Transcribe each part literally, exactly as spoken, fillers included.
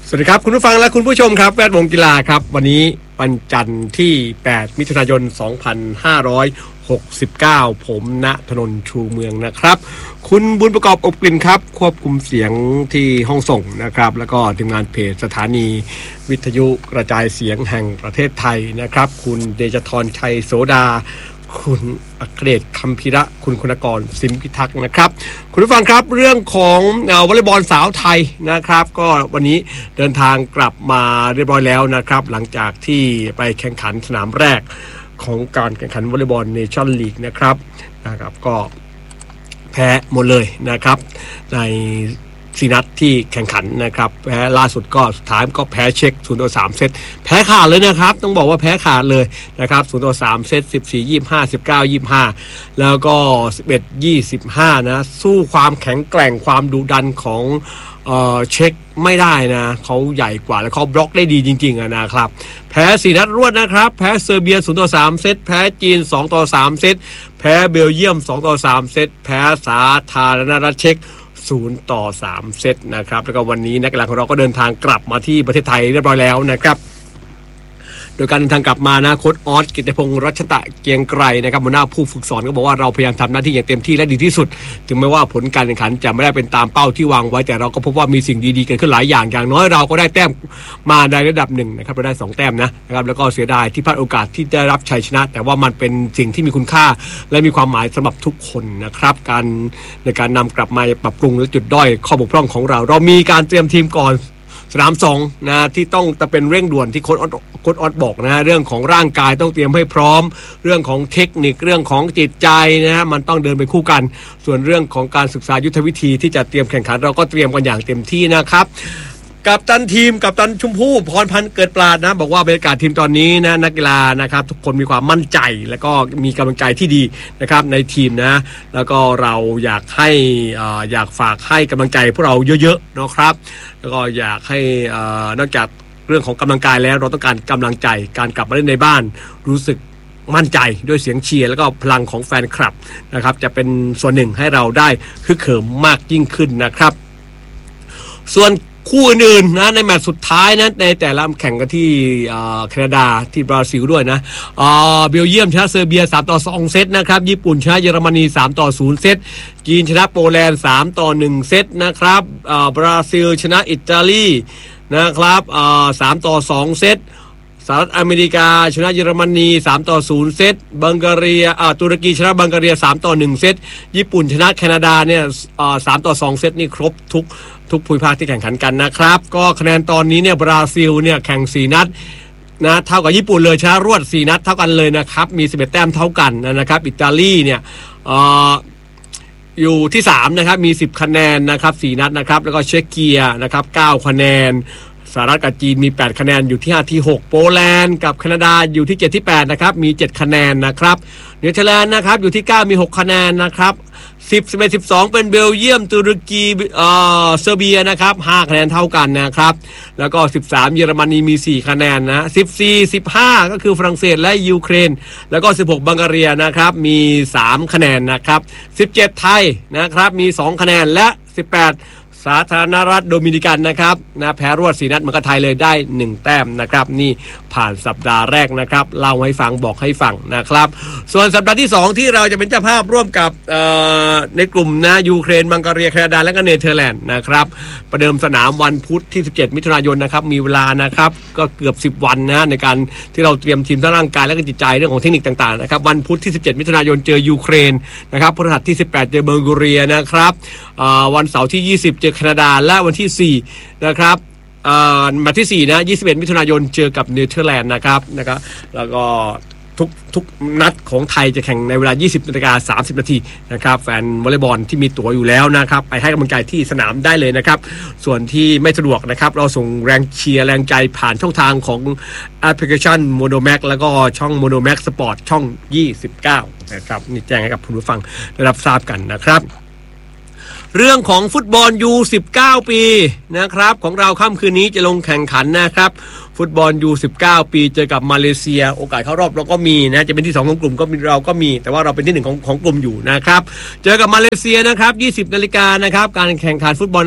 สวัสดีครับคุณผู้ฟังและคุณผู้ชมครับแวดวงกีฬาครับวันนี้วันจันทร์ที่แปดมิถุนายนสองพันห้าร้อยหกสิบเก้าผมณถนนชูเมืองนะครับคุณบุญประกอบอบกลิ่นครับควบคุมเสียงที่ห้องส่งนะครับแล้วก็ทีมงานเพจสถานีวิทยุกระจายเสียงแห่งประเทศไทยนะครับคุณเดชธรชัยโสดาคุณอัครเดชคัมภิระคุณคุณกรสิมพิทักษ์นะครับคุณผู้ฟังครับเรื่องของวอลเลย์บอลสาวไทยนะครับก็วันนี้เดินทางกลับมาเรียบร้อยแล้วนะครับหลังจากที่ไปแข่งขันสนามแรกของการแข่งขันวอลเลย์บอลเนชั่นลีกนะครับนะครับก็แพ้หมดเลยนะครับในสี่นัดที่แข่งขันนะครับแพ้ล่าสุดก็สุดท้ายก็แพ้เช็คศูนย์ต่อสามเซตแพ้ขาดเลยนะครับต้องบอกว่าแพ้ขาดเลยนะครับศูนย์ต่อสามเซตสิบสี่ ยี่สิบห้า สิบเก้า ยี่สิบห้าแล้วก็สิบเอ็ด ยี่สิบห้านะสู้ความแข็งแกร่งความดุดันของเอ่อเช็คไม่ได้นะเขาใหญ่กว่าและเขาบล็อกได้ดีจริงๆนะครับแพ้สี่นัดรวดนะครับแพ้เซอร์เบียศูนย์ต่อสามเซตแพ้จีนสองต่อสามเซตแพ้เบลเยียมสองต่อสามเซตแพ้สาธารณรัฐเช็กศูนย์ต่อสามเซตนะครับแล้วก็วันนี้นักกีฬาของเราก็เดินทางกลับมาที่ประเทศไทยเรียบร้อยแล้วนะครับโดยการเดินทางกลับมานะโค้ชออสกิตติพงษ์รัชตะเกียงไกรนะครับหัวหน้าผู้ฝึกสอนก็บอกว่าเราพยายามทำหน้าที่อย่างเต็มที่และดีที่สุดถึงแม้ว่าผลการแข่งขันจะไม่ได้เป็นตามเป้าที่วางไว้แต่เราก็พบว่ามีสิ่งดีๆเกิดขึ้นหลายอย่างอย่างน้อยเราก็ได้แต้มมาในระดับหนึ่งนะครับเราได้สองแต้มนะนะครับแล้วก็เสียดายที่พลาดโอกาสที่ได้รับชัยชนะแต่ว่ามันเป็นสิ่งที่มีคุณค่าและมีความหมายสำหรับทุกคนนะครับการในการนำกลับมาปรับปรุงและจุดด้อยข้อบกพร่องของเราเรามีการเตรียมทีมก่อนสนามสองนะที่ต้องจะเป็นเร่งด่วนที่โค้ชออสโค้ชออสบอกนะเรื่องของร่างกายต้องเตรียมให้พร้อมเรื่องของเทคนิคเรื่องของจิตใจนะมันต้องเดินไปคู่กันส่วนเรื่องของการศึกษายุทธวิธีที่จะเตรียมแข่งขันเราก็เตรียมกันอย่างเต็มที่นะครับกัปตันทีมกัปตันชมพู่พรพันธ์เกิดปราดนะบอกว่าบรรยากาศทีมตอนนี้นะนักกีฬานะครับทุกคนมีความมั่นใจแล้วก็มีกำลังใจที่ดีนะครับในทีมนะแล้วก็เราอยากให้อ่าอยากฝากให้กำลังใจพวกเราเยอะๆนะครับแล้วก็อยากให้อ่านอกจากเรื่องของกำลังกายแล้วเราต้องการกำลังใจการกลับมาเล่นในบ้านรู้สึกมั่นใจด้วยเสียงเชียร์แล้วก็พลังของแฟนคลับนะครับจะเป็นส่วนหนึ่งให้เราได้คึกเขิมมากยิ่งขึ้นนะครับส่วนคู่อื่นๆนะในแมตช์สุดท้ายนะในแต่ละแข่งกันที่แคนาดาที่บราซิลด้วยนะเบลเยียมชนะเซอร์เบียสามต่อสองเซตนะครับญี่ปุ่นชนะเยอรมนีสามต่อศูนย์เซตจีนชนะโปแลนด์สามต่อหนึ่งเซตนะครับบราซิลชนะอิตาลีนะครับสามต่อสองเซตสหรัฐอเมริกาชนะเยอรมนีสามต่อศูนย์เซตบังการีอ่าตุรกีชนะบังการีสามต่อหนึ่งเซตญี่ปุ่นชนะแคนาดาเนี่ยอ่าสามต่อสองเซตนี่ครบทุกทุกภูมิภาคที่แข่งขันกันนะครับก็คะแนนตอนนี้เนี่ยบราซิลเนี่ยแข่งสี่นัดนะเท่ากับญี่ปุ่นเลยชนะรวดสี่นัดเท่ากันเลยนะครับมีสิบเอ็ดแต้มเท่ากันนะครับอิตาลีเนี่ยอ่าอยู่ที่สามนะครับมีสิบคะแนนนะครับสี่นัดนะครับแล้วก็เช็กเกียนะครับเก้าคะแนนสหรัฐกับจีนมีแปดคะแนนอยู่ที่ห้าที่หกโปแลนด์กับแคนาดาอยู่ที่เจ็ดที่แปดนะครับมีเจ็ดคะแนนนะครับเนเธอร์แลนด์นะครับอยู่ที่เก้ามีหกคะแนนนะครับสิบ สิบเอ็ด สิบสองเป็นเบลเยียมตุรกีเอ่อเซอร์เบียนะครับห้าคะแนนเท่ากันนะครับแล้วก็สิบสามเยอรมนีมีสี่คะแนนนะสิบสี่ สิบห้าก็คือฝรั่งเศสและยูเครนแล้วก็สิบหกบังการีนะครับมีสามคะแนนนะครับสิบเจ็ดไทยนะครับมีสองคะแนนและสิบแปดสาธารณรัฐโดมินิกันนะครับนะแพ้รวดสี่นัดมันก็ไทยเลยได้หนึ่งแต้มนะครับนี่ผ่านสัปดาห์แรกนะครับเล่าให้ฟังบอกให้ฟังนะครับส่วนสัปดาห์ที่สองที่เราจะเป็นเจ้าภาพร่วมกับในกลุ่มนะยูเครนบังการีแคนาดาและก็เนเธอร์แลนด์นะครับประเดิมสนามวันพุธที่สิบเจ็ดมิถุนายนนะครับมีเวลานะครับก็เกือบสิบวันนะในการที่เราเตรียมทีมทั้งร่างกายและก็จิตใจเรื่องของเทคนิคต่างๆนะครับวันพุธที่สิบเจ็ดมิถุนายนเจอยูเครนนะครับพฤหัสที่สิบแปดเจอบังการีนะครับวันเสาร์ที่ยี่สิบเจอแคนาดาและวันที่สี่นะครับอ่ามาที่สี่นะยี่สิบเอ็ดมิถุนายนเจอกับเนเธอร์แลนด์นะครับนะครับแล้วก็ทุกทุกนัดของไทยจะแข่งในเวลา ยี่สิบนาฬิกาสามสิบนาทีนะครับแฟนวอลเลย์บอลที่มีตั๋วอยู่แล้วนะครับไปให้กำลังใจที่สนามได้เลยนะครับส่วนที่ไม่สะดวกนะครับเราส่งแรงเชียร์แรงใจผ่านช่องทางของแอปพลิเคชัน Monomax แล้วก็ช่อง Monomax Sport ช่องยี่สิบเก้านะครับนี่แจ้งให้กับผู้ฟังได้รับทราบกันนะครับเรื่องของฟุตบอล ยู สิบเก้า ปีนะครับของเราค่ำคืนนี้จะลงแข่งขันนะครับฟุตบอล ยู สิบเก้า ปีเจอกับมาเลเซียโอกาสเข้ารอบเราก็มีนะจะเป็นที่สองของกลุ่มก็มีเราก็มีแต่ว่าเราเป็นที่หนึ่งของของกลุ่มอยู่นะครับเจอกับมาเลเซียนะครับยี่สิบนาฬิกานะครับการแข่งขันฟุตบอล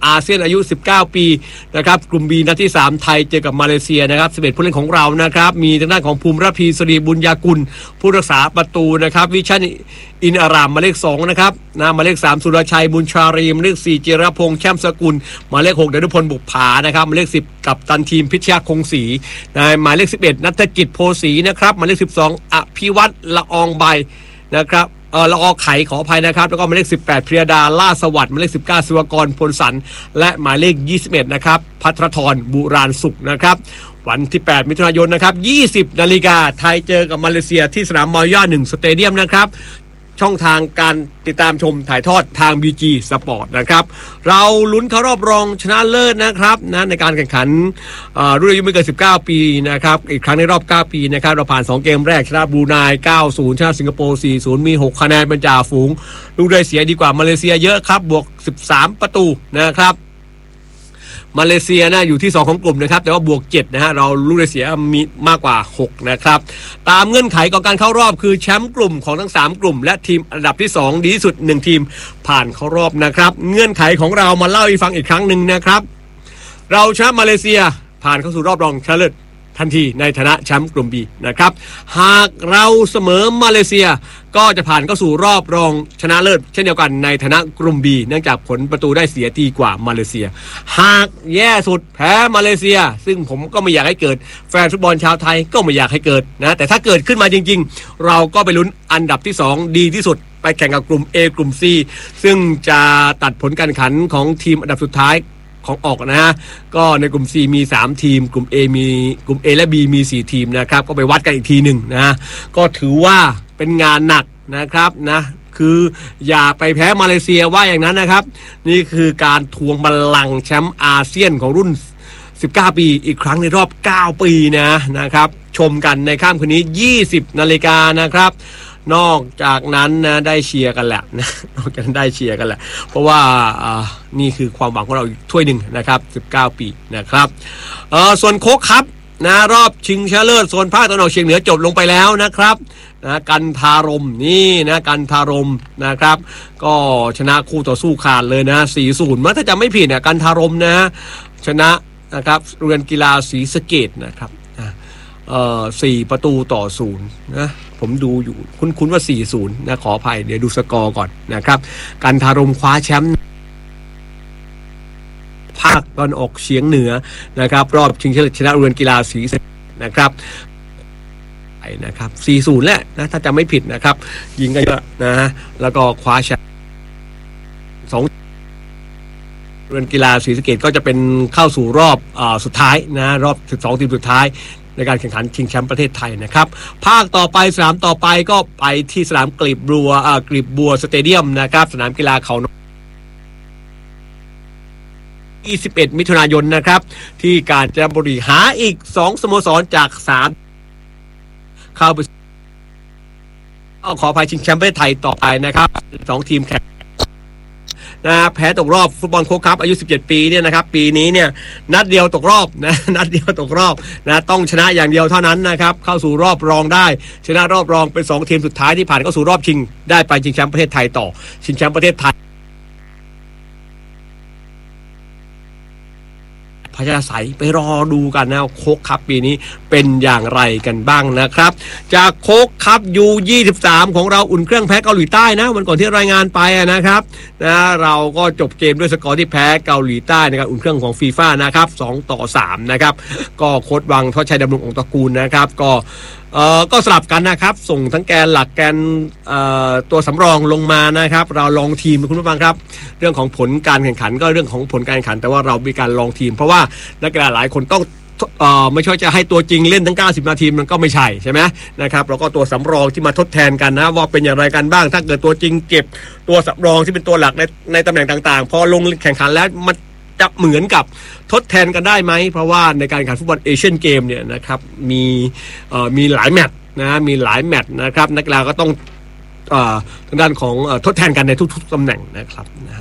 อาเซียนอายุสิบเก้าปีนะครับกลุ่ม B นัดที่สามไทยเจอกับมาเลเซียนะครับสิบเอ็ดผู้เล่นของเรานะครับมีทางด้านของภูมิระพีสรีบุญญากุลผู้รักษาประตูนะครับวิชันอินอารามหมายเลขสองนะครับนะหมายเลขสามสุรชัยบุญชารีหมายเลขสี่เจรพงษ์แช่มสกุลหมายเลขหกเดชพลบุกผานะครับหมายเลขสิบกับตันทีมพิชยาคงศรีนะหมายเลขสิบเอ็ดณัฐกิจโพสีนะครับหมายเลขสิบสองอภิวัตรละอองใบนะครับเออละออไขขออภัยนะครับแล้วก็หมายเลขสิบแปดพริยดาล่าสวัสดิ์หมายเลขสิบเก้าศิวกรพลสันและหมายเลขยี่สิบเอ็ดนะครับภัทรธรบุราณสุขนะครับวันที่แปดมิถุนายนนะครับยี่สิบนาฬิกาไทยเจอกับมาเลเซียที่สนามมาย่าหนึ่งสเตเดียมนะครับช่องทางการติดตามชมถ่ายทอดทาง บี จี Sport นะครับเราลุ้นเข้ารอบรองชนะเลิศนะครับนะในการแข่งขันรุ่นอายุไม่เกินสิบเก้าปีนะครับอีกครั้งในรอบเก้าปีนะครับเราผ่านสองเกมแรกชนะบรูไน เก้าศูนย์ ชนะสิงคโปร์ สี่ศูนย์ มีหกคะแนนเป็นจ่าฝูงลูกได้เสียดีกว่ามาเลเซียเยอะครับบวกสิบสามประตูนะครับมาเลเซียนะอยู่ที่สองของกลุ่มนะครับแต่ว่าบวกเจ็ดนะฮะเราลูกได้เสียมีมากกว่าหกนะครับตามเงื่อนไขของการเข้ารอบคือแชมป์กลุ่มของทั้งสามกลุ่มและทีมอันดับที่สองดีที่สุดหนึ่งทีมผ่านเข้ารอบนะครับเงื่อนไขของเรามาเล่าให้ฟังอีกครั้งหนึ่งนะครับเราชนะมาเลเซียผ่านเข้าสู่รอบรองชนะเลิศทันทีในฐานะแชมป์กลุ่ม B นะครับหากเราเสมอมาเลเซียก็จะผ่านเข้าสู่รอบรองชนะเลิศเช่นเดียวกันในฐานะกลุ่ม B เนื่องจากผลประตูได้เสียดีกว่ามาเลเซียหากแย่สุดแพ้มาเลเซียซึ่งผมก็ไม่อยากให้เกิดแฟนฟุตบอลชาวไทยก็ไม่อยากให้เกิดนะแต่ถ้าเกิดขึ้นมาจริงๆเราก็ไปลุ้นอันดับที่สองดีที่สุดไปแข่งกับกลุ่ม A กลุ่ม C ซึ่งจะตัดผลการแข่งขันของทีมอันดับสุดท้ายของออกนะฮะก็ในกลุ่ม C มีสามทีมกลุ่ม A มีกลุ่ม A และ B มีสี่ทีมนะครับก็ไปวัดกันอีกทีหนึ่งนะก็ถือว่าเป็นงานหนักนะครับนะคืออย่าไปแพ้มาเลเซียว่าอย่างนั้นนะครับนี่คือการทวงบัลลังก์แชมป์อาเซียนของรุ่นสิบเก้าปีอีกครั้งในรอบเก้าปีนะนะครับชมกันในค่ำคืนนี้ยี่สิบนาฬิกานะครับนอกจากนั้นนะได้เชียร์กันแหละนะนอกจากนั้นได้เชียร์กันแหละเพราะว่าอ่านี่คือความหวังของเราอีกถ้วยหนึ่งนะครับสิบเก้าปีนะครับเออส่วนโค้กครับนะรอบชิงชนะเลิศโซนภาคตะวันออกเฉียงเหนือจบลงไปแล้วนะครับนะกันทารมนี่นะกันทารมนะครับก็ชนะคู่ต่อสู้ขาดเลยนะ สี่ศูนย์ เมื่อถ้าจำไม่ผิดเนี่ยกันทารมนะชนะนะครับโรงเรียนกีฬาศรีสะเกษนะครับเอ่อสี่ประตูต่อศูนย์นะผมดูอยู่คุ้นๆว่าสี่ศูนย์นะขออภัยเดี๋ยวดูสกอร์ก่อนนะครับกันทารมคว้าแชมป์ภาคตะวันออกเฉียงเหนือนะครับรอบชิงชนะเลิศชนะโรงเรียนกีฬาศรีสะเกษนะครับไปนะครับสี่ศูนย์แหละนะถ้าจำไม่ผิดนะครับยิงกันเยอะนะฮะแล้วก็คว้าแชมป์สองโรงเรียนกีฬาศรีสะเกษก็จะเป็นเข้าสู่รอบอ่าสุดท้ายนะรอบสิบสองทีมสุดท้ายในการแข่งขันชิงแชมป์ประเทศไทยนะครับภาคต่อไปสนามต่อไปก็ไปที่สนามกลีบบัวอ่ากลีบบัวสเตเดียมนะครับสนามกีฬาเขายี่สิบเอ็ดมิถุนายนนะครับที่กาญจนบุรีหาอีกสองสโมสรจากสามเข้าไปขออภัยชิงแชมป์ประเทศไทยต่อไปนะครับสองทีมแข่งนะแพ้ตกรอบฟุตบอลโค้กคัพอายุสิบเจ็ดปีเนี่ยนะครับปีนี้เนี่ยนัดเดียวตกรอบนะนัดเดียวตกรอบนะต้องชนะอย่างเดียวเท่านั้นนะครับเข้าสู่รอบรองได้ชนะรอบรองเป็นสองทีมสุดท้ายที่ผ่านเข้าสู่รอบชิงได้ไปชิงแชมป์ประเทศไทยต่อชิงแชมป์ประเทศไทยพญาไสไปรอดูกันนะโค้กคัพปีนี้เป็นอย่างไรกันบ้างนะครับจากโค้กคัพ ยู ยี่สิบสาม ของเราอุ่นเครื่องแพ้เกาหลีใต้นะวันก่อนที่รายงานไปนะครับนะเราก็จบเกมด้วยสกอร์ที่แพ้เกาหลีใต้นะครับอุ่นเครื่องของฟีฟ่านะครับสองต่อสามนะครับก็โค้ชวังทศชัยดำรงองค์ตระกูลนะครับก็เอ่อก็สลับกันนะครับส่งทั้งแกนหลักแกนเอ่อตัวสำรองลงมานะครับเราลองทีมคุณผู้ฟังครับเรื่องของผลการแข่งขันก็เรื่องของผลการแข่งขันแต่ว่าเรามีการลองทีมเพราะว่านักกีฬาหลายคนต้องเอ่อไม่ใช่จะให้ตัวจริงเล่นทั้งเก้าสิบนาทีมันก็ไม่ใช่ใช่ไหมนะครับเราก็ตัวสำรองที่มาทดแทนกันนะว่าเป็นอย่างไรกันบ้างถ้าเกิดตัวจริงเก็บตัวสำรองที่เป็นตัวหลักในในตำแหน่งต่างๆพอลงแข่งขันแล้วมันจะเหมือนกับทดแทนกันได้ไหมเพราะว่าในการแข่งขันฟุตบอลเอเชียนเกมเนี่ยนะครับมีเอ่อมีหลายแมตช์นะมีหลายแมตช์นะครับนักกีฬาก็ต้องเอ่อทางด้านของเอ่อทดแทนกันในทุกๆตำแหน่งนะครับนะฮะ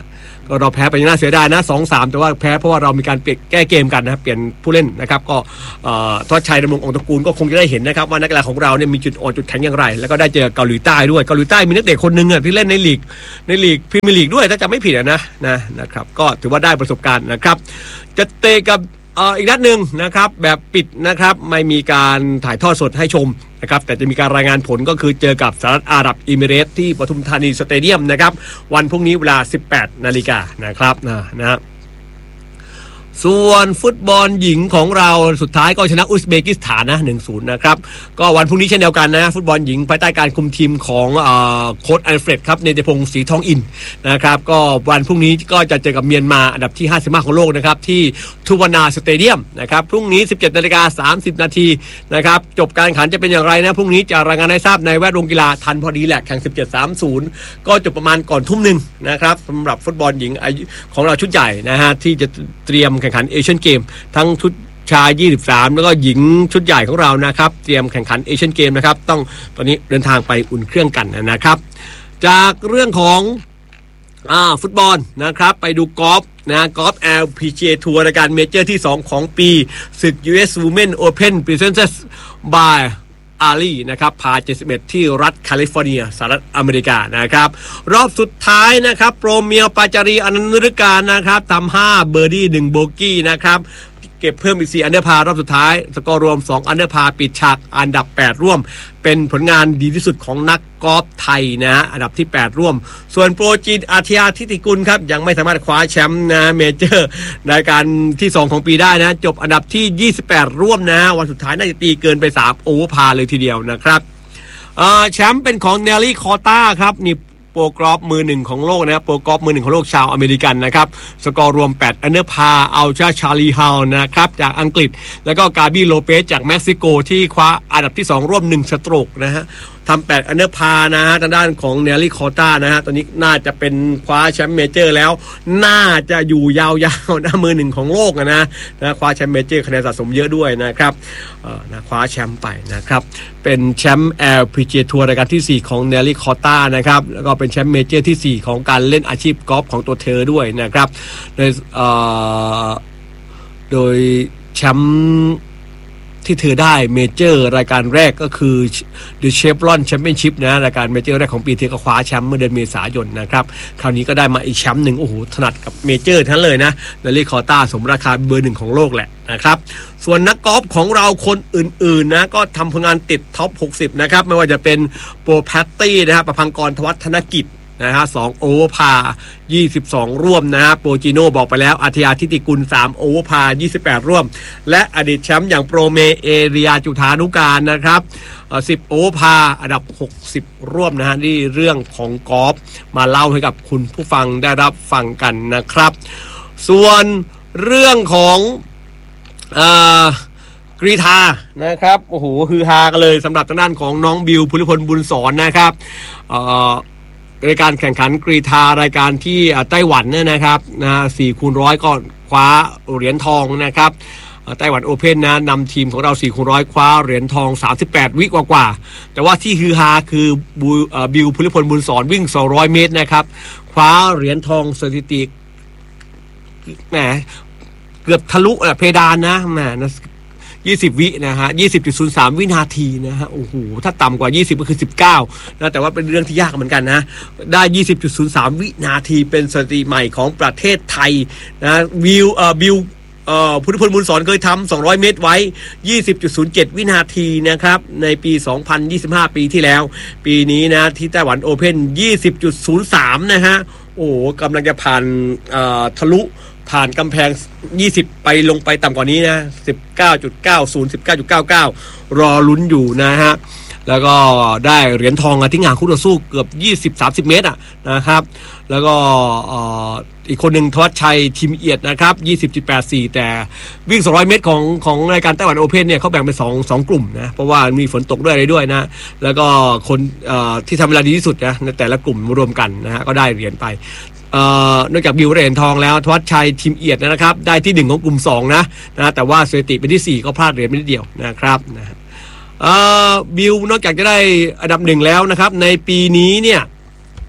ก็เราแพ้ไปน่าเสียดายนะ สองสาม แต่ว่าแพ้เพราะว่าเรามีการเปลี่ยนแก้เกมกันนะเปลี่ยนผู้เล่นนะครับก็ทวัชชัยดำรงองตระกูลก็คงจะได้เห็นนะครับว่านักกีฬาของเราเนี่ยมีจุดอ่อนจุดแข็งอย่างไรแล้วก็ได้เจอเกาหลีใต้ด้วยเกาหลีใต้มีนักเตะคนนึงอ่ะที่เล่นในลีกในลีกพรีเมียร์ลีกด้วยถ้าจำไม่ผิดนะนะนะครับก็ถือว่าได้ประสบการณ์นะครับจะเตะกับอีกนัดหนึ่งนะครับแบบปิดนะครับไม่มีการถ่ายทอดสดให้ชมนะครับแต่จะมีการรายงานผลก็คือเจอกับสหรัฐอาหรับเอมิเรตส์ที่ปทุมธานีสเตเดียมนะครับวันพรุ่งนี้เวลา สิบแปดนาฬิกานะครับนะนะส่วนฟุตบอลหญิงของเราสุดท้ายก็ชนะอุซเบกิสถานนะ หนึ่งศูนย์ นะครับก็วันพรุ่งนี้เช่นเดียวกันนะฟุตบอลหญิงภายใต้การคุมทีมของโค้ชอัลเฟรดครับเนติพงศ์ศรีทองอินนะครับก็วันพรุ่งนี้ก็จะเจอกับเมียนมาอันดับที่ห้าสิบห้าของโลกนะครับที่ทูวานาสเตเดียมนะครับพรุ่งนี้ สิบเจ็ดนาฬิกาสามสิบนาทีนะครับจบการแข่งขันจะเป็นอย่างไรนะพรุ่งนี้จะรายงานให้ทราบในแวดวงกีฬาทันพอดีแหละแข่ง สิบเจ็ด สามสิบ ก็จบประมาณก่อนทุ่มหนึ่งนะครับสำหรับฟุตบอลหญิงของเราชุดใหญ่นะฮะที่จะเตรียมแข่งขันเอเชียนเกมทั้งชุดชายยี่สิบสามแล้วก็หญิงชุดใหญ่ของเรานะครับเตรียมแข่งขันเอเชียนเกมนะครับต้องตอนนี้เดินทางไปอุ่นเครื่องกันนะครับจากเรื่องของอ่าฟุตบอลนะครับไปดูกอล์ฟนะกอล์ฟ แอล พี จี เอ ทัวร์รายการเมเจอร์ที่สองของปีศึก ยู เอส Women Open Presented byอาลีนะครับพาเจ็ดสิบเอ็ดที่รัฐแคลิฟอร์เนียสหรัฐอเมริกานะครับรอบสุดท้ายนะครับโปรเมียปาจารีอนันต์ฤดูกาลนะครับทำห้าเบอร์ดี้หนึ่งโบกี้นะครับเก็บเพิ่มอีกสี่อันเดอร์พารอบสุดท้ายสกอร์รวมสองอันเดอร์พาปิดฉากอันดับแปดร่วมเป็นผลงานดีที่สุดของนักกอล์ฟไทยนะฮะอันดับที่แปดร่วมส่วนโปรจีนอาทิยาทิติกุลครับยังไม่สามารถคว้าแชมป์นะเมเจอร์รายการที่สองของปีได้นะจบอันดับที่ยี่สิบแปดร่วมนะวันสุดท้ายน่าจะตีเกินไปสามโอเวอร์พาเลยทีเดียวนะครับแชมป์เป็นของเนลลี่คอต้าครับนี่โปรกอล์ฟมือหนึ่งของโลกนะครับโปรกอล์ฟมือหนึ่งของโลกชาวอเมริกันนะครับสกอร์รวมแปดอันเดอร์พาเอาชาชาลีฮาวนะครับจากอังกฤษแล้วก็กาบี้โลเปสจากเม็กซิโกที่คว้าอันดับที่สองร่วมหนึ่งสโตรกนะฮะทำแปดอันเดอร์พานะฮะทางด้านของเนลลี่คอต้านะฮะตอนนี้น่าจะเป็นคว้าแชมป์เมเจอร์แล้วน่าจะอยู่ยาวๆนะมือหนึ่งของโลกนะนะคว้าแชมป์เมเจอร์คะแนนสะสมเยอะด้วยนะครับเอ่อนะคว้าแชมป์ไปนะครับเป็นแชมป์ แอล พี จี เอ ทัวร์รายการที่สี่ของเนลลี่คอต้านะครับแล้วก็เป็นแชมป์เมเจอร์ที่สี่ของการเล่นอาชีพกอล์ฟของตัวเธอด้วยนะครับโดยเอ่อโดยแชมป์ที่เธอได้เมเจอร์รายการแรกก็คือ The Chevron Championship นะรายการเมเจอร์แรกของปีเธอก็คว้าแชมป์เมื่อเดือนเมษายนนะครับคราวนี้ก็ได้มาอีกแชมป์หนึ่งโอ้โหถนัดกับเมเจอร์ทั้งเลยนะเนลลี่คอต้าสมราคาเบอร์หนึ่งของโลกแหละนะครับส่วนนักกอล์ฟของเราคนอื่นๆนะก็ทำผลงานติดท็อปหกสิบนะครับไม่ว่าจะเป็นโปรแพตตี้นะครับประพังกรธวัฒนกิจนะฮะสองโอเวอร์พายี่สิบสองร่วมนะฮะโปรจิโน่บอกไปแล้วอาทิยาทิติกุลสามโอเวอร์พายี่สิบแปดร่วมและอดีตแชมป์อย่างโปรเมเอเรียจุธานุการนะครับสิบโอเวอร์พาอันดับหกสิบร่วมนะฮะนี่เรื่องของกอล์ฟมาเล่าให้กับคุณผู้ฟังได้รับฟังกันนะครับส่วนเรื่องของอ่ากรีฑานะครับโอ้โหฮือฮากันเลยสำหรับทางด้านของน้องบิวภูริพลบุญสอนนะครับเอ่อรายการแข่งขันกรีฑารายการที่ไต้หวันเนี่ยนะครับนะสี่คูณร้อยก็คว้าเหรียญทองนะครับไต้หวันโอเพ่นนะนำทีมของเราสี่คูณร้อยคว้าเหรียญทองสามสิบแปดวิกว่าๆแต่ว่าที่ฮือฮาคือบิวภูริพลบุญสอนวิ่งสองร้อยเมตรนะครับคว้าเหรียญทองสถิติแหมเกือบทะลุเพดานนะแหมยี่สิบวินะฮะ ยี่สิบจุดศูนย์สาม วินาทีนะฮะโอ้โหถ้าต่ำกว่ายี่สิบก็คือสิบเก้านะแต่ว่าเป็นเรื่องที่ยากเหมือนกันนะได้ ยี่สิบจุดศูนย์สาม วินาทีเป็นสถิติใหม่ของประเทศไทยนะวิวเอ่อบิวเอ่อพุทธิพลบุญสอนเคยทำสองร้อยเมตรไว้ ยี่สิบจุดศูนย์เจ็ด วินาทีนะครับในปีสองพันยี่สิบห้าปีที่แล้วปีนี้นะที่ไต้หวันโอเพ่น ยี่สิบจุดศูนย์สาม นะฮะโอ้กำลังจะผ่านเอ่อทะลุผ่านกำแพงยี่สิบไปลงไปต่ำกว่านี้นะ สิบเก้าจุดเก้าศูนย์ สิบเก้าจุดเก้าเก้า รอลุ้นอยู่นะฮะแล้วก็ได้เหรียญทองที่งานคู่ต่อสู้เกือบ ยี่สิบ สามสิบ เมตรอ่ะนะครับแล้วก็อีกคนหนึ่งทวัชชัยทีมเอียดนะครับ ยี่สิบจุดแปดสี่ แต่วิ่งสองร้อยเมตรของของรายการไต้หวันโอเพ่นเนี่ยเขาแบ่งเป็นสอง สองกลุ่มนะเพราะว่ามีฝนตกด้วยอะไรด้วยนะแล้วก็คนที่ทำเวลาดีที่สุดนะในแต่ละกลุ่มรวมกันนะฮะก็ได้เหรียญไปนอกจากบิวเหรียญทองแล้วทวัชชัยทีมเอียดนะครับได้ที่หนึ่งของกลุ่มสองนะนะแต่ว่าสถิติเป็นที่สี่ก็พลาดเหรียญไปนิดเดียวนะครับนะบิวนอกจากจะได้อันดับหนึ่งแล้วนะครับในปีนี้เนี่ย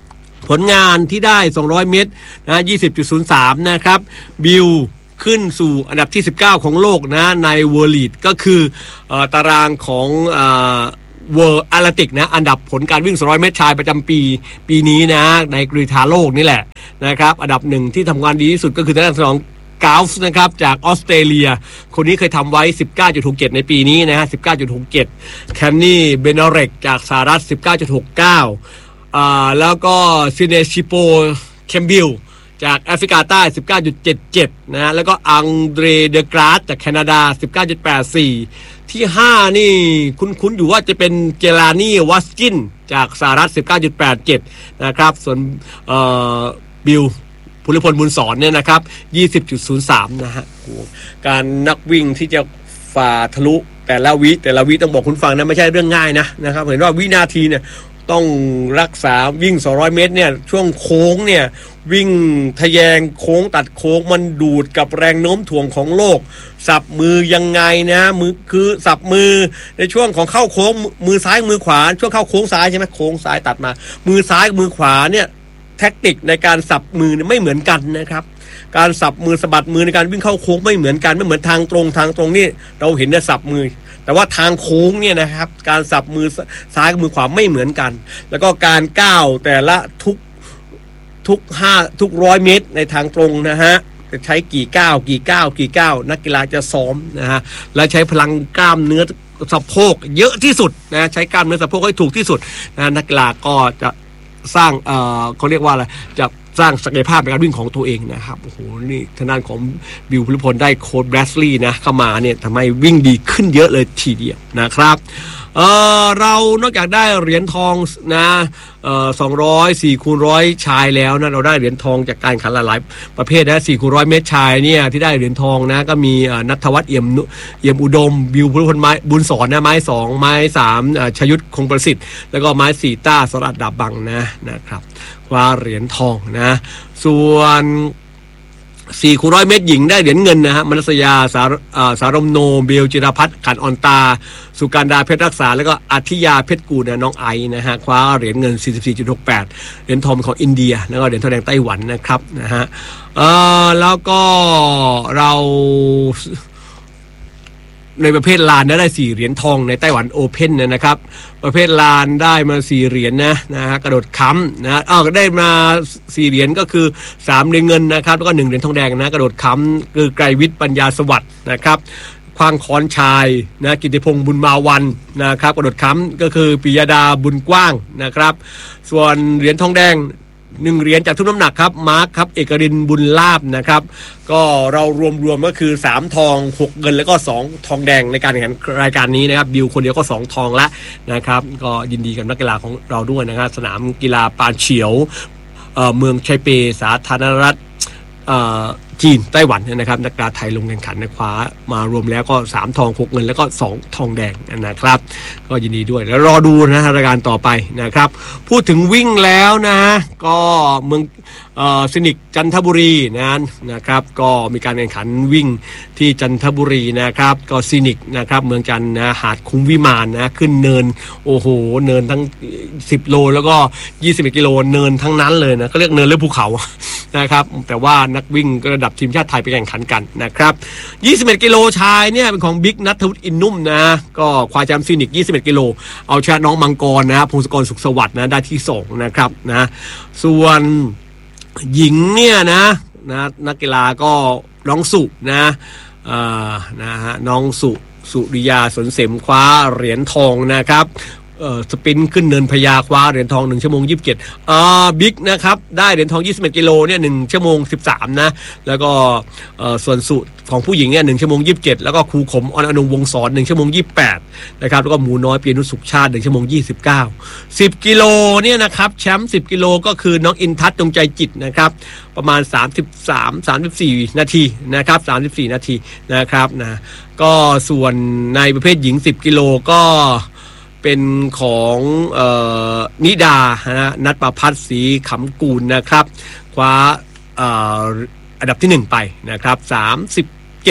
ผลงานที่ได้สองร้อยเมตรนะ ยี่สิบจุดศูนย์สาม นะครับบิลขึ้นสู่อันดับที่สิบเก้าของโลกนะใน World Lead ก็คือเอ่อตารางของเอ่อ World Athletics นะอันดับผลการวิ่งสองร้อยเมตรชายประจำปีปีนี้นะในกรีฑาโลกนี่แหละนะครับอันดับหนึ่งที่ทำงานดีที่สุดก็คือทางด้านของกาลฟ์นะครับจากออสเตรเลียคนนี้เคยทำไว้ สิบเก้าจุดหกเจ็ด ในปีนี้นะฮะ สิบเก้าจุดหกเจ็ด แคนนี่เบนเร็กจากสหรัฐ สิบเก้าจุดหกเก้า อ่าแล้วก็ซินเนชิโปเคมบิลจากแอฟริกาใต้ สิบเก้าจุดเจ็ดเจ็ด นะฮะแล้วก็อังเดรเดกราสจากแคนาดา สิบเก้าจุดแปดสี่ ที่ห้านี่คุ้นๆอยู่ว่าจะเป็นเจลานีวัสกินจากสหรัฐ สิบเก้าจุดแปดเจ็ด นะครับส่วนเอ่อบิลภูริพลบุญสอนเนี่ยนะครับ ยี่สิบจุดศูนย์สาม นะฮะการนักวิ่งที่จะฝ่าทะลุแต่ละวิแต่ละวิต้องบอกคุณฟังนะไม่ใช่เรื่องง่ายนะนะครับเห็นว่าวินาทีเนี่ยต้องรักษาวิ่งสองร้อยเมตรเนี่ยช่วงโค้งเนี่ยวิ่งทะแยงโค้งตัดโค้งมันดูดกับแรงโน้มถ่วงของโลกสับมือยังไงนะมือคือสับมือในช่วงของเข้าโค้งมือซ้ายมือขวาช่วงเข้าโค้งซ้ายใช่ไหมโค้งซ้ายตัดมามือซ้ายมือขวาเนี่ยแทคนิคในการสับมือไม่เหมือนกันนะครับการสับมือสะบัดมือในการวิ่งเข้าโค้งไม่เหมือนกันไม่เหมือนทางตรงทางตรงนี่เราเห็นเนี่ยสับมือแต่ว่าทางโค้งเนี่ยนะครับการสับมือซ้ายกับมือขวาไม่เหมือนกันแล้วก็การก้าวแต่ละทุกทุกห้าทุกร้อยเมตรในทางตรงนะฮะจะใช้กี่ก้าวกี่ก้าวกี่ก้าวนักกีฬาจะซ้อมนะฮะและใช้พลังกล้ามเนื้อสะโพกเยอะที่สุดนะใช้กล้ามเนื้อสะโพกให้ถูกที่สุดนะนักกีฬาก็จะสร้างเอ่อเขาเรียกว่าอะไรจะสร้างศักยภาพในการวิ่งของตัวเองนะครับโอ้โหนี่ทางด้านของบิลภูริพลได้โค้ชแบรสลีย์นะเข้ามาเนี่ยทำให้วิ่งดีขึ้นเยอะเลยทีเดียวนะครับเออเรานอกจากได้เหรียญทองนะเอ่อสองร้อยสี่คูณร้อยชายแล้วนะเราได้เหรียญทองจากการแข่งขันหลายๆประเภทนะสี่คูณร้อยเมตรชายเนี่ยที่ได้เหรียญทองนะก็มีณัฐวัฒน์เอี่ยมเอี่ยมอุดมบิลภูริพลไม้บุญสอนนะไม้สองไม้สามชยุทธคงประสิทธิ์แล้วก็ไม้สี่ต้าสรัตดาบบังนะนะครับคว้าเหรียญทองนะส่วนสี่คูณร้อยเมตรหญิงได้เหรียญเงินนะฮะมนัสยาสารสารมโนเบลจิรพัฒน์ขันอ่อนตาสุการดาเพชรรักษาแล้วก็อธิยาเพชรกูลนะน้องไอนะฮะคว้าเหรียญเงิน สี่สิบสี่จุดหกแปด เหรียญทองของอินเดียแล้วก็เหรียญทองแดงไต้หวันนะครับนะฮะเอ่อแล้วก็เราในประเภทลานได้สี่เหรียญทองในไต้หวันโอเพ่นนะครับประเภทลานได้มาสี่เหรียญนะนะฮะกระโดดค้ำนะอ้าวได้มาสี่เหรียญก็คือสามเหรียญเงินนะครับแล้วก็หนึ่งเหรียญทองแดงนะกระโดดค้ำคือไกรวิทย์ปัญญาสวัสดิ์นะครับคว้างค้อนชายนะกิติพงษ์บุญมาวันนะครับกระโดดค้ำก็คือปิยดาบุญกว้างนะครับส่วนเหรียญทองแดงหนึ่งเหรียญจากทุกน้ำหนักครับมาร์คครับเอกรินบุญลาภนะครับก็เรารวมๆก็คือสามทองหกเงินแล้วก็สองทองแดงในการแข่งขันรายการนี้นะครับบิวคนเดียวก็สองทองละนะครับก็ยินดีกับนักกีฬาของเราด้วยนะครับสนามกีฬาปานเฉียวเอ่อเมืองไชเปสาธารณรัฐเอ่อจีนไต้หวันนะครับนักกีฬาไทยลงแข่งขันในคว้ามารวมแล้วก็สามทองหกเงินแล้วก็สองทองแดงนะครับก็ยินดีด้วยแล้วรอดูนะรายการต่อไปนะครับพูดถึงวิ่งแล้วนะก็เมืองเอ่อซินิกจันทบุรีนะนะครับก็มีการแข่งขันวิ่งที่จันทบุรีนะครับก็ซินิกนะครับเมืองจันทร์นะหาดคุ้มวิมานนะขึ้นเนินโอ้โหเนินทั้งสิบโลแล้วก็ยี่สิบเอ็ดกิโลเนินทั้งนั้นเลยนะก็เรียกเนินหรือภูเขานะครับแต่ว่านักวิ่งระดับทีมชาติไทยไปแข่งขันกันนะครับยี่สิบเอ็ดกิโลชายเนี่ยเป็นของบิ๊กณัฐวุฒิอินนุ่มนะก็คว้าแชมป์ซินิกยี่สิบเอ็ดกิโลเอาชนะน้องมังกรนะพงศกรสุขสวัสดิ์นะได้ที่สองนะครับนะส่วนหญิงเนี่ยนะนะนักกีฬาก็น้องสุนะอ่านะฮะน้องสุสุริยาสนเสมคว้าเหรียญทองนะครับเอ่อสปรินต์ขึ้นเนินพญาคว้าเหรียญทองหนึ่งชั่วโมงยี่สิบเจ็ดอ่าบิ๊กนะครับได้เหรียญทองยี่สิบเอ็ดกิโลเนี่ยหนึ่งชั่วโมงสิบสามนะแล้วก็เอ่อส่วนสุของผู้หญิงเนี่ยหนึ่งชั่วโมงยี่สิบเจ็ดแล้วก็ครูขมออนอนงวงศรหนึ่งชั่วโมงยี่สิบแปดนะครับแล้วก็หมูน้อยเปียนุสุขชาติหนึ่งชั่วโมงยี่สิบเก้า สิบกิโลเนี่ยนะครับแชมป์สิบกิโลก็คือน้องอินทัศน์จงใจจิตนะครับประมาณสามสิบสาม สามสิบสี่นาทีนะครับสามสิบสี่นาทีนะครับนะก็ส่วนในประเภทหญิงสิบกิโลก็เป็นของเอ่อนิดานะนัทประภัสศรีขำกูลนะครับคว้าเอ่ออันดับที่หนึ่งไปนะครับสามสิบเจ็ด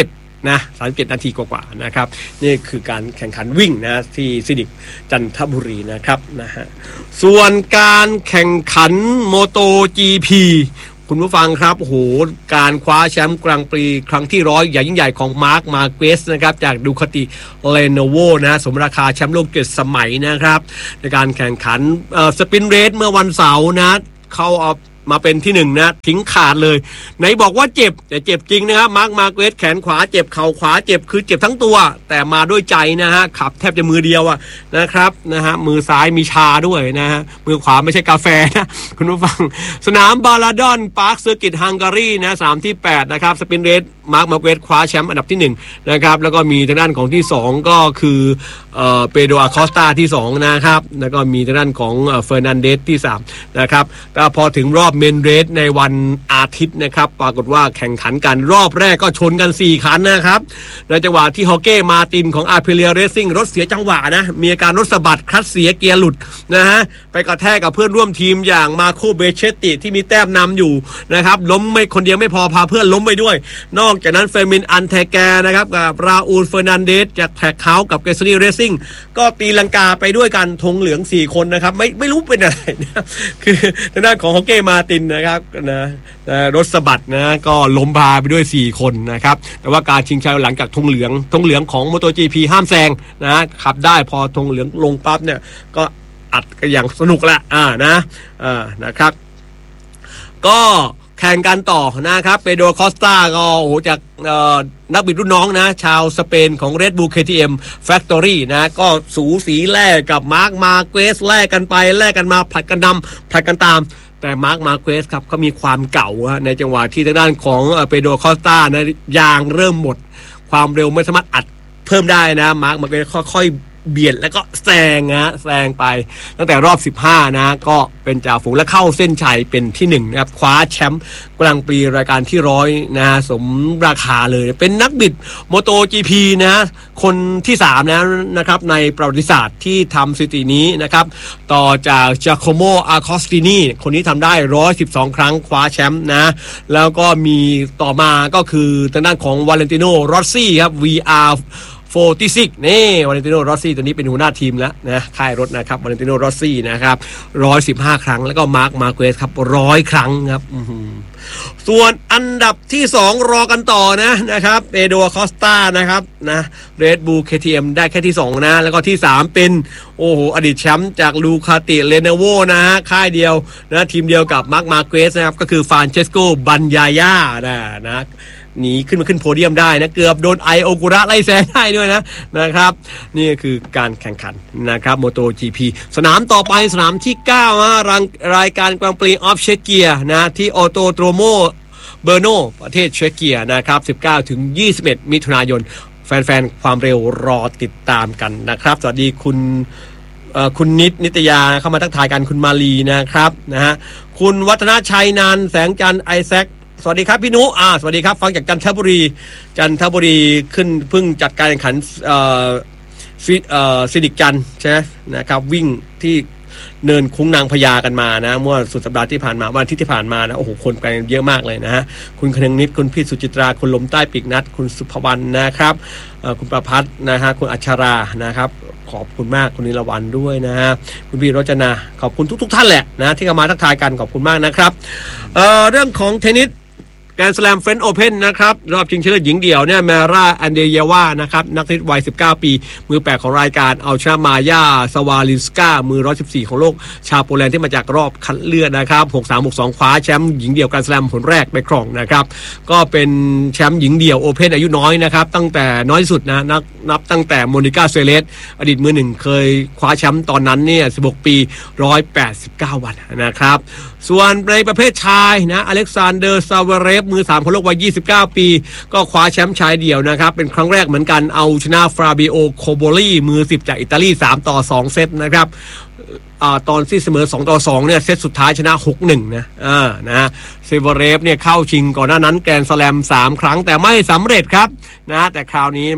นะสามสิบเจ็ดนาทีกว่าๆนะครับนี่คือการแข่งขันวิ่งนะที่ซินิกจันทบุรีนะครับนะฮะส่วนการแข่งขันโมโต จี พี คุณผู้ฟังครับโอ้โหการคว้าแชมป์กลางปีครั้งที่ร้อยอย่างยิ่งใหญ่ของมาร์คมาร์เกสนะครับจากดูคาติเรโนโวนะสมราคาแชมป์โลกเจ็ดสมัยนะครับในการแข่งขันสปรินต์เรสเมื่อวันเสาร์นะเขาเอามาเป็นที่หนึ่งนะทิ้งขาดเลยไหนบอกว่าเจ็บแต่เจ็บจริงนะครับมาร์คมาร์เกสแขนขวาเจ็บเข่าขวาเจ็บคือเจ็บทั้งตัวแต่มาด้วยใจนะฮะขับแทบจะมือเดียวอะนะครับนะฮะมือซ้ายมีชาด้วยนะฮะมือขวาไม่ใช่กาแฟนะคุณผู้ฟังสนามบาลาดอนพาร์คเซอร์กิตฮังการีนะสนามที่แปดนะครับสปรินต์เรสมาร์คมาร์เกสคว้าแชมป์อันดับที่หนึ่งนะครับแล้วก็มีทางด้านของที่สองก็คือเอ่อเปโดรอาคอสตาที่สองนะครับแล้วก็มีทางด้านของเฟอร์นันเดสที่สามนะครับแต่พอถึงรอบเมนเรสในวันอาทิตย์นะครับปรากฏว่าแข่งขันกันรอบแรกก็ชนกันสี่คันนะครับในจังหวะที่ฮอเก้มาตินของอาร์เพเลียเรซซิ่งรถเสียจังหวะนะมีอาการรถสะบัดคลัตช์เสียเกียร์หลุดนะฮะไปกระแทกกับเพื่อนร่วมทีมอย่างมาโคเบเชตติที่มีแต้มนำอยู่นะครับล้มไม่คนเดียวไม่พอพาเพื่อนล้มไปด้วยนอกจากนั้นเฟอร์มินอันเทแกนะครับกับราอูลเฟอร์นันเดสจากแท็กเฮาส์กับเกสซี่เรซซิ่งก็ตีลังกาไปด้วยกันธงเหลืองสี่คนนะครับไม่ไม่รู้เป็นอะไรนะคือทางด้านของฮอเก้มาตินนะครับนะรถสะบัดนะก็ล้มพาไปด้วยสี่คนนะครับแต่ว่าการชิงชัยหลังจากธงเหลืองธงเหลืองของ MotoGP ห้ามแซงนะขับได้พอธงเหลืองลงปั๊บเนี่ยก็อัดกันอย่างสนุกละอ่านะอ่านะครับก็แข่งกันต่อนะครับเปโดรคอสตาก็โอ้โหจากนักบิดรุ่นน้องนะชาวสเปนของ Red Bull เค ที เอ็ม Factory นะก็สูสีแลกกับมาร์คมาร์เกสแลกกันไปแลกกันมาผลัดกันนำผลัดกันตามแต่มาร์คมาร์เกสครับเขามีความเก่าในจังหวะที่ทางด้านของเปโดรคอสตานะยางเริ่มหมดความเร็วไม่สามารถอัดเพิ่มได้นะมาร์คมาร์เกสค่อยๆเบียดแล้วก็แซงนะแซงไปตั้งแต่รอบสิบห้านะก็เป็นจ่าฝูงและเข้าเส้นชัยเป็นที่หนึ่งนะครับคว้าแชมป์กลางปีรายการที่ร้อยนะสมราคาเลยเป็นนักบิดโมโต จี พี นะคนที่สามนะนะครับในประวัติศาสตร์ที่ทำสถิตินี้นะครับต่อจากจาโคโมอาคอสตินีคนนี้ทำได้หนึ่งร้อยสิบสองครั้งคว้าแชมป์นะแล้วก็มีต่อมาก็คือทางด้านของวาเลนติโนรอสซี่ครับ วี อาร์โฟร์ตี้ซิกซ์นี่วาเลนติโนรอสซี่ตัวนี้เป็นหัวหน้าทีมแล้วนะค่ายรถนะครับวาเลนติโนรอสซี่นะครับหนึ่งร้อยสิบห้าครั้งแล้วก็มาร์คมาร์เกสครับหนึ่งร้อยครั้งครับส่วนอันดับที่สองรอกันต่อนะนะครับเปโดรคอสตานะครับนะ Red Bull เค ที เอ็ม ได้แค่ที่สองนะแล้วก็ที่สามเป็นโอ้โหอดีตแชมป์จากลูคาติเรโนโวนะฮะค่ายเดียวนะทีมเดียวกับมาร์คมาร์เกสนะครับก็คือฟรานเชสโกบันยาย่านะนะหนีขึ้นมาขึ้นโพเดียมได้นะเกือบโดนไอโอกุระไล่แซงได้ด้วยนะนะครับนี่คือการแข่งขันนะครับ MotoGP สนามต่อไปสนามที่เก้าฮะรายการกลางปีออฟเชเกียนะที่ออโตโตรโมเบอร์โนประเทศเชเกียนะครับสิบเก้าถึงยี่สิบเอ็ดมิถุนายนแฟนๆความเร็วรอติดตามกันนะครับสวัสดีคุณคุณนิตนิตยาเข้ามาทักทายกันคุณมาลีนะครับนะฮะคุณวัฒนชัยนันแสงจันทร์ไอแซคสวัสดีครับพี่นุอ่าสวัสดีครับฟังจากจันทบุรีจันทบุรีขึ้นเพิ่งจัดการแข่งขันเอ่อฟิเอ่อซินิกจันใช่ไหมนะครับวิ่งที่เนินคุ้งนางพญากันมานะเมื่อสุดสัปดาห์ที่ผ่านมาวันอาทิตย์ที่ผ่านมานะโอ้โหคนไปเยอะมากเลยนะฮะคุณคนึงนิดคุณพี่สุจิตราคุณลมใต้ปีกนัดคุณสุภวรรณนะครับคุณประภัสนะฮะคุณอัชรานะครับขอบคุณมากคุณนิรวรรณด้วยนะฮะคุณพี่รจนาขอบคุณทุกๆท่านแหละนะที่เข้ามาทักทายกันขอบคุณมากนะครับเอ่อเรื่องของเทนนิสแกรนด์สแลมเฟรนช์โอเพ่นนะครับรอบชิงชนะเลิศหญิงเดี่ยวเนี่ยแมร่าอันเดเยวานะครับนักเทนนิสวัยสิบเก้าปีมือแปดของรายการเอาชนะมาย่าสวาลินสกามือหนึ่งร้อยสิบสี่ของโลกชาวโปแลนด์ที่มาจากรอบคัดเลือกนะครับหกสาม หกสองคว้าแชมป์หญิงเดี่ยวแกรนด์สแลมผลแรกไปครองนะครับก็เป็นแชมป์หญิงเดี่ยวโอเพ่นอายุน้อยนะครับตั้งแต่น้อยที่สุดนะนับนับตั้งแต่โมนิก้าเซเลสอดีตมือหนึ่งเคยคว้าแชมป์ตอนนั้นเนี่ยสิบหกปีหนึ่งร้อยแปดสิบเก้าวันนะครับส่วนในประเภทชายนะอเล็กซานเดอร์ซาวเรฟมือสามของโลกวัยยี่สิบเก้าปีก็คว้าแชมป์ชายเดี่ยวนะครับเป็นครั้งแรกเหมือนกันเอาชนะฟราบิโอโคโบลีมือสิบจากอิตาลีสามต่อสองเซตนะครับอ่าตอนที่เสมอสองต่อสองเนี่ยเซตสุดท้ายชนะ หกหนึ่ง นะอ่านะเซเวเรฟเนี่ยเข้าชิงก่อนหน้านั้นแกรนด์สแลมสามครั้งแต่ไม่สำเร็จครับนะแต่คราวนี้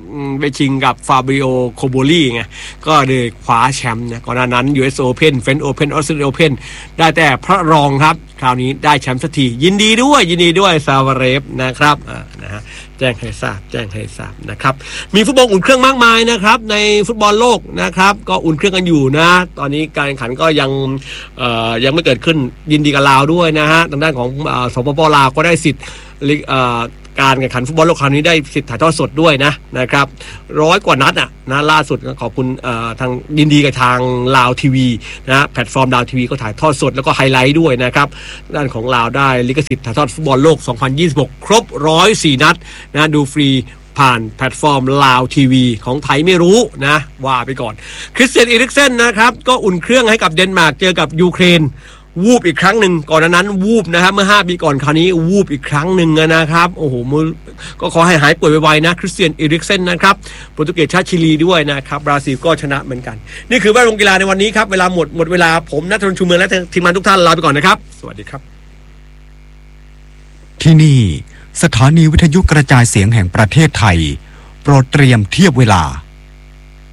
ไปชิงกับฟาบริโอโคโบลีไงก็เลยคว้าแชมป์นะก่อนหน้านั้น ยู เอส Open French Open Australian Open ได้แต่พระรองครับคราวนี้ได้แชมป์สักทียินดีด้วยยินดีด้วยซาวาเรฟนะครับอ่านะฮะแจ้งให้ทราบแจ้งให้ทราบนะครับมีฟุตบอลอุ่นเครื่องมากมายนะครับในฟุตบอลโลกนะครับก็อุ่นเครื่องกันอยู่นะตอนนี้การแข่งขันก็ยังเอ่อยังไม่เกิดขึ้นยินดีกับลาวด้วยนะฮะทางด้านของเอ่อสปปลาวก็ได้สิทธิ์เอ่อการแข่งขันฟุตบอลโลกคราวนี้ได้สิทธิ์ถ่ายทอดสดด้วยนะนะครับร้อยกว่านัดอ่ะนะล่าสุดขอบคุณทางยินดีกับทางลาวทีวีนะแพลตฟอร์มลาวทีวีก็ถ่ายทอดสดแล้วก็ไฮไลท์ด้วยนะครับด้านของลาวได้ลิขสิทธิ์ถ่ายทอดฟุตบอลโลกสองพันยี่สิบหกครบหนึ่งร้อยสี่นัดนะดูฟรีผ่านแพลตฟอร์มลาวทีวีของไทยไม่รู้นะว่าไปก่อนคริสเตียน อีริกเซนนะครับก็อุ่นเครื่องให้กับเดนมาร์กเจอกับยูเครนวูบอีกครั้งหนึ่งก่อนนั้นวูบนะครับเมื่อห้าปีก่อนคราวนี้วูบอีกครั้งหนึ่งนะครับโอ้โหมือก็ขอให้หายป่วยไวๆนะคริสเตียน อีริกเซนนะครับโปรตุเกสชาติชิลีด้วยนะครับบราซิลก็ชนะเหมือนกันนี่คือแวดวงกีฬาในวันนี้ครับเวลาหมดหมดเวลาผมณัฐนนท์ชูเมืองและทีมงานทุกท่านลาไปก่อนนะครับสวัสดีครับที่นี่สถานีวิทยุกระจายเสียงแห่งประเทศไทยโปรดเตรียมเทียบเวลา